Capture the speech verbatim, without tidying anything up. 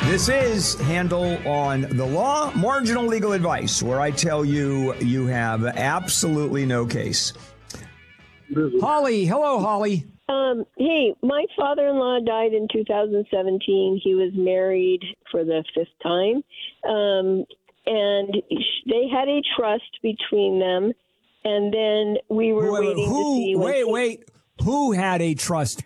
This is Handel on the Law, marginal legal advice, where I tell you you have absolutely no case. Holly, hello, Holly. Um, hey, my father-in-law died in two thousand seventeen. He was married for the fifth time, um, and they had a trust between them. And then we were who, waiting who, to see. Wait, he, wait. Who had a trust